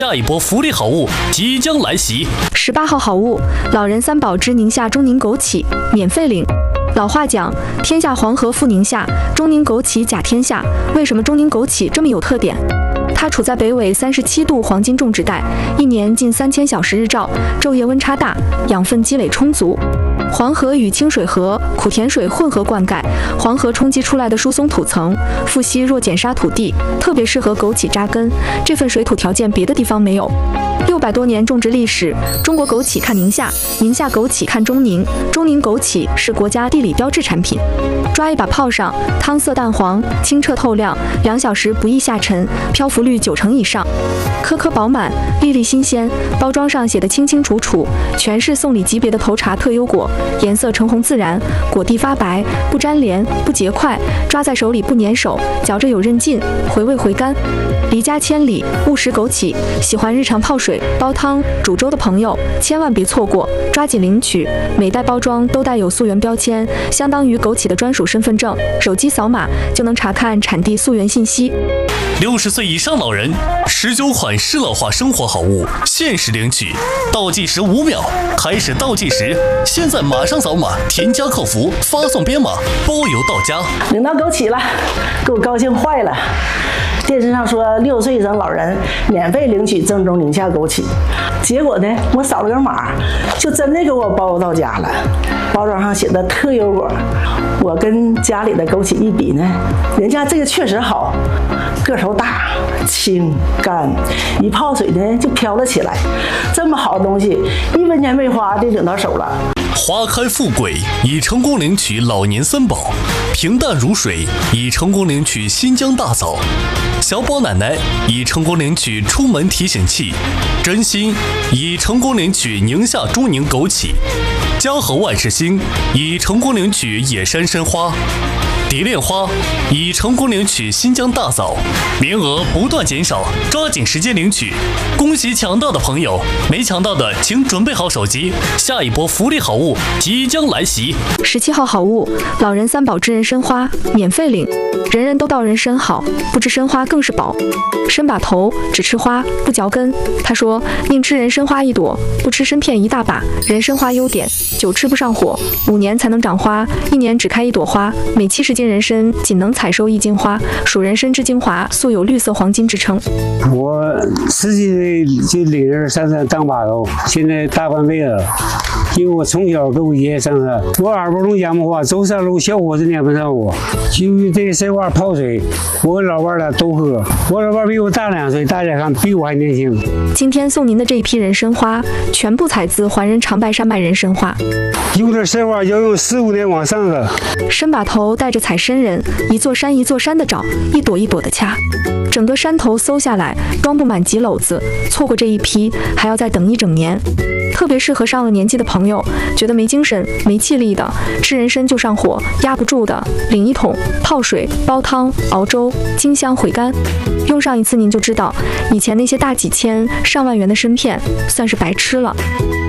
下一波福利好物即将来袭。 18号好物，老人三宝之宁夏中宁枸杞，免费领。老话讲，天下黄河赴宁夏，中宁枸杞甲天下。为什么中宁枸杞这么有特点？它处在北纬37度黄金种植带，一年近3000小时日照，昼夜温差大，养分积累充足。黄河与清水河、苦甜水混合灌溉，黄河冲击出来的疏松土层，富硒弱碱沙土地，特别适合枸杞扎根。这份水土条件别的地方没有。600多年种植历史，中国枸杞看宁夏，宁夏枸杞看中宁，中宁枸杞是国家地理标志产品。抓一把泡上，汤色淡黄，清澈透亮，2小时不易下沉，漂浮率90%以上，颗颗饱满，粒粒新鲜。包装上写的清清楚楚，全是送礼级别的头茶特优果，颜色橙红自然，果蒂发白，不粘连，不结块，抓在手里不粘手，嚼着有韧劲，回味回甘。离家千里，勿食枸杞。喜欢日常泡水、煲汤、煮粥的朋友，千万别错过，抓紧领取。每袋包装都带有溯源标签，相当于枸杞的专属身份证，手机扫码就能查看产地溯源信息。 60岁以上老人19款适老化生活好物限时领取，倒计时5秒，开始倒计时，现在马上扫码，添加客服，发送编码，包邮到家。 领到枸杞了，给我高兴坏了。电视上说60岁以上老人免费领取正宗宁夏枸杞，结果呢，我扫了个码，就真的给我包到家了。包装上写的特优果，我跟家里的枸杞一比呢，人家这个确实好，个头大、清干，一泡水呢就飘了起来。这么好的东西，1分钱没花就领到手了。 花开富贵，已成功领取老年三宝；平淡如水，已成功领取新疆大枣；小宝奶奶已成功领取出门提醒器；真心已成功领取宁夏中宁枸杞；嘉禾万事兴已成功领取野山参花；蝶恋花已成功领取新疆大枣，名额不断减少，抓紧时间领取。恭喜抢到的朋友，没抢到的请准备好手机，下一波福利好物即将来袭。 17号好物，老人三宝之人参花，免费领。人人都道人参好，不知参花更是宝。参把头，只吃花不嚼根。他说，宁吃人参花1朵，不吃参片1大把。人参花优点，久吃不上火，5年才能长花，1年只开1朵花。每70斤人参仅能采收1斤花，属人参之精华，素有绿色黄金之称。 我10几岁就领人上山当把头，现在大半辈子了。因为我从小跟我爷爷上山，我耳朵中讲话，走山路小伙子撵不上我。由于这个参花泡水，我跟老伴俩都喝。我老伴比我大2岁，大家看比我还年轻。 今天送您的这一批人参花，全部采自环人长白山脉人参花。 有点参花要用15年往上的。 参把头带着采参人，一座山一座山的找，一朵一朵的掐。整个山头搜下来，装不满几篓子，错过这一批还要再等1整年。特别适合上了年纪的朋友，觉得没精神、没气力的，吃人参就上火，压不住的，领1桶，泡水、煲汤、熬粥，清香回甘。用上一次您就知道，以前那些大几千、上万元的参片，算是白吃了。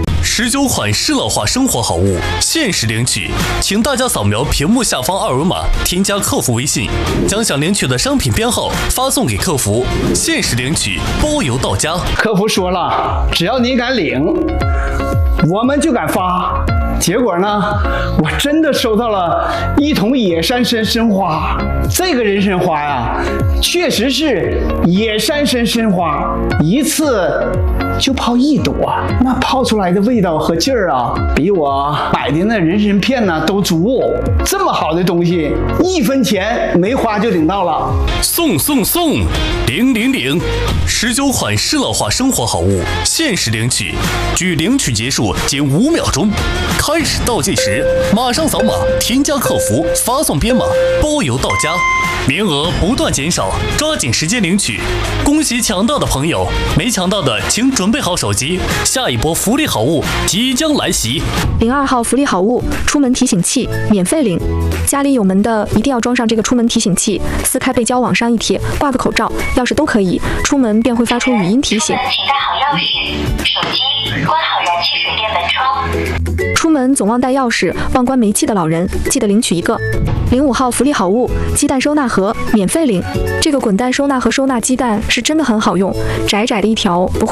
19款适老化生活好物限时领取，请大家扫描屏幕下方2维码，添加客服微信，将想领取的商品编号发送给客服，限时领取，包邮到家。 客服说了，只要你敢领，我们就敢发。结果呢，我真的收到了1桶野山参参花。这个人参花呀，确实是野山参参花，一次就泡1朵，那泡出来的味道和劲儿啊，比我买的那人参片呢都足。这么好的东西，1分钱没花就领到了， 送送送，领领领！19款适老化生活好物限时领取，距领取结束仅5秒钟。开始倒计时，马上扫码，添加客服，发送编码，包邮到家。名额不断减少，抓紧时间领取。恭喜抢到的朋友，没抢到的请准备好手机，下一波福利好物即将来袭。 02号福利好物，出门提醒器，免费领。家里有门的一定要装上这个出门提醒器，撕开背胶往上一贴，挂个口罩、钥匙都可以，出门便会发出语音提醒。 请带好钥匙、手机，关好燃气水电门窗。 出门总忘带钥匙、忘关煤气的老人，记得领取一个。05号福利好物，鸡蛋收纳盒免费领。这个滚蛋收纳盒收纳鸡蛋是真的很好用，窄窄的一条，不会